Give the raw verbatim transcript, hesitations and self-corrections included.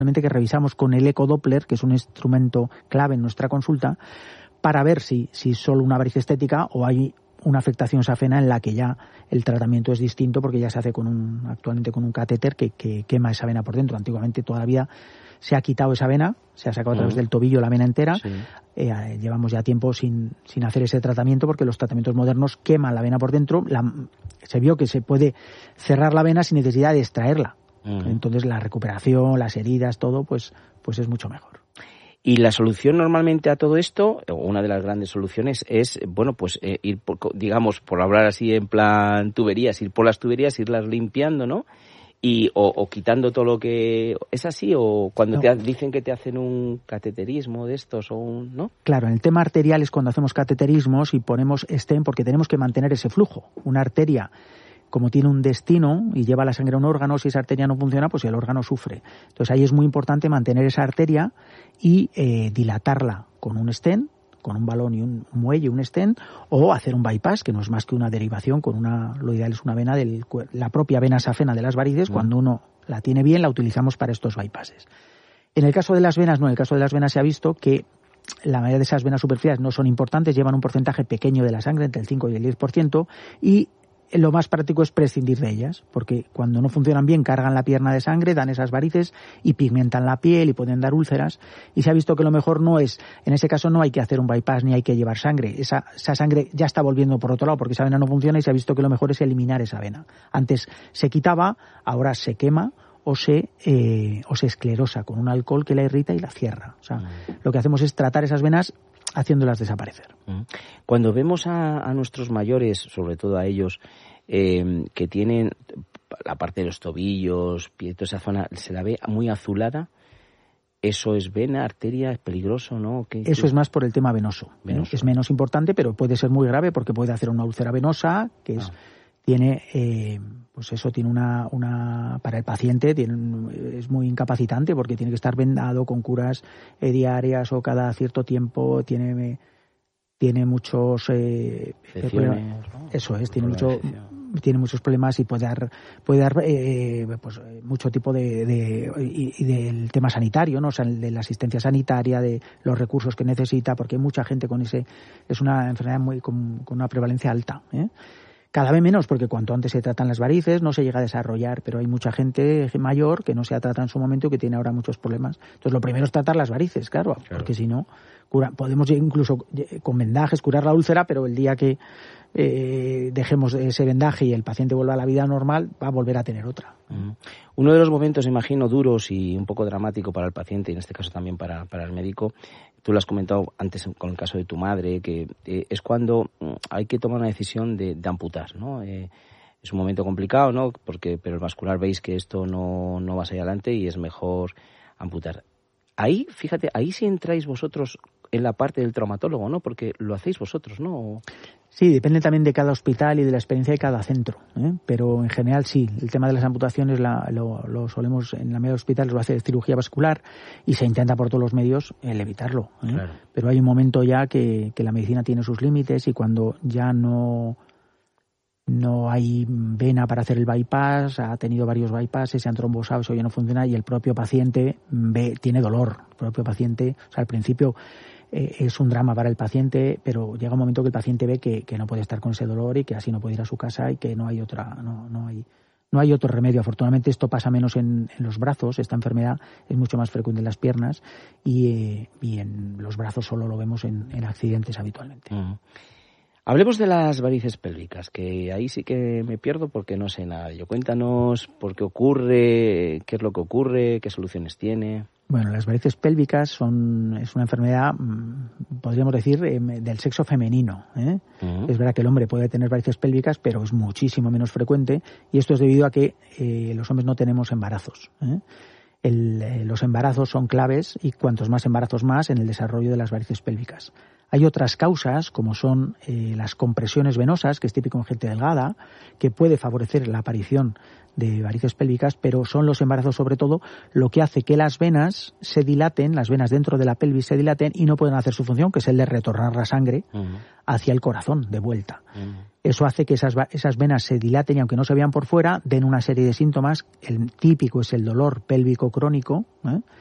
que revisamos con el ecodoppler, que es un instrumento clave en nuestra consulta, para ver si, si es solo una variz estética o hay una afectación safena en la que ya el tratamiento es distinto, porque ya se hace con un, actualmente con un catéter que, que quema esa vena por dentro. Antiguamente toda la vida se ha quitado esa vena, se ha sacado a través del tobillo la vena entera. Sí. Eh, llevamos ya tiempo sin, sin hacer ese tratamiento, porque los tratamientos modernos queman la vena por dentro. La, se vio que se puede cerrar la vena sin necesidad de extraerla. Uh-huh. Entonces la recuperación, las heridas, todo, pues, pues es mucho mejor. Y la solución normalmente a todo esto, o una de las grandes soluciones, es, bueno, pues eh, ir, por, digamos, por hablar así en plan tuberías, ir por las tuberías, irlas limpiando, ¿no? Y, o, o quitando todo lo que... ¿Es así? ¿O cuando no. te dicen que te hacen un cateterismo de estos o un... ¿no? Claro, en el tema arterial es cuando hacemos cateterismos y ponemos stent, porque tenemos que mantener ese flujo. Una arteria, como tiene un destino y lleva la sangre a un órgano, si esa arteria no funciona, pues el órgano sufre. Entonces ahí es muy importante mantener esa arteria y eh, dilatarla con un stent, con un balón y un muelle, un stent, o hacer un bypass, que no es más que una derivación con una, lo ideal es una vena de la propia vena safena de las varices. Mm. Cuando uno la tiene bien, la utilizamos para estos bypasses. En el caso de las venas, no, en el caso de las venas se ha visto que la mayoría de esas venas superficiales no son importantes, llevan un porcentaje pequeño de la sangre, entre el cinco y el diez por ciento, y lo más práctico es prescindir de ellas, porque cuando no funcionan bien cargan la pierna de sangre, dan esas varices y pigmentan la piel y pueden dar úlceras, y se ha visto que lo mejor no es, en ese caso no hay que hacer un bypass ni hay que llevar sangre, esa, esa sangre ya está volviendo por otro lado porque esa vena no funciona, y se ha visto que lo mejor es eliminar esa vena. Antes se quitaba, ahora se quema o se, eh, o se esclerosa con un alcohol que la irrita y la cierra. O sea, mm. lo que hacemos es tratar esas venas haciéndolas desaparecer. Cuando vemos a, a nuestros mayores, sobre todo a ellos, eh, que tienen la parte de los tobillos, pie, toda esa zona, se la ve muy azulada, ¿eso es vena, arteria, es peligroso, no? ¿Qué, Eso qué? Es más por el tema venoso. venoso. Es menos importante, pero puede ser muy grave porque puede hacer una úlcera venosa, que es... Ah. tiene eh, pues eso tiene una una para el paciente tiene es muy incapacitante, porque tiene que estar vendado con curas eh, diarias o cada cierto tiempo, tiene tiene muchos eh, problemas, ¿no? Eso es, tiene mucho tiene muchos problemas y puede dar puede dar eh, pues mucho tipo de, de y, y del tema sanitario, ¿no? O sea, de la asistencia sanitaria, de los recursos que necesita, porque hay mucha gente con ese, es una enfermedad muy con, con una prevalencia alta, ¿eh? Cada vez menos, porque cuanto antes se tratan las varices, no se llega a desarrollar, pero hay mucha gente mayor que no se ha tratado en su momento y que tiene ahora muchos problemas. Entonces, lo primero es tratar las varices, claro, claro. porque si no, cura, podemos incluso con vendajes curar la úlcera, pero el día que eh, dejemos ese vendaje y el paciente vuelva a la vida normal, va a volver a tener otra. Uh-huh. Uno de los momentos, imagino, duros y un poco dramático para el paciente, y en este caso también para, para el médico, tú lo has comentado antes con el caso de tu madre, que eh, es cuando hay que tomar una decisión de, de amputar, ¿no? Eh, es un momento complicado, ¿no? Porque, pero el vascular veis que esto no, no va a salir adelante y es mejor amputar. Ahí, fíjate, ahí sí entráis vosotros en la parte del traumatólogo, ¿no? Porque lo hacéis vosotros, ¿no? Sí, depende también de cada hospital y de la experiencia de cada centro, ¿eh? Pero en general sí, el tema de las amputaciones la, lo, lo solemos, en la mayoría de hospitales lo hace cirugía vascular y se intenta por todos los medios el evitarlo, ¿eh? Claro. Pero hay un momento ya que, que la medicina tiene sus límites, y cuando ya no no hay vena para hacer el bypass, ha tenido varios bypasses, se han trombosado, eso ya no funciona, y el propio paciente ve, tiene dolor, el propio paciente, o sea, al principio eh, es un drama para el paciente, pero llega un momento que el paciente ve que, que no puede estar con ese dolor y que así no puede ir a su casa y que no hay otra, no, no hay, no hay otro remedio. Afortunadamente esto pasa menos en, en los brazos, esta enfermedad es mucho más frecuente en las piernas, y, eh, y en los brazos solo lo vemos en, en accidentes habitualmente. Uh-huh. Hablemos de las varices pélvicas, que ahí sí que me pierdo porque no sé nada. Yo, cuéntanos por qué ocurre, qué es lo que ocurre, qué soluciones tiene. Bueno, las varices pélvicas son es una enfermedad, podríamos decir, eh, del sexo femenino, ¿eh? Uh-huh. Es verdad que el hombre puede tener varices pélvicas, pero es muchísimo menos frecuente, y esto es debido a que eh, los hombres no tenemos embarazos, ¿eh? El, eh, los embarazos son claves, y cuantos más embarazos más en el desarrollo de las varices pélvicas. Hay otras causas, como son eh, las compresiones venosas, que es típico en gente delgada, que puede favorecer la aparición de varices pélvicas, pero son los embarazos sobre todo lo que hace que las venas se dilaten, las venas dentro de la pelvis se dilaten y no pueden hacer su función, que es el de retornar la sangre uh-huh. hacia el corazón de vuelta. Mm. Eso hace que esas, esas venas se dilaten y aunque no se vean por fuera, den una serie de síntomas. El típico es el dolor pélvico crónico, ¿eh?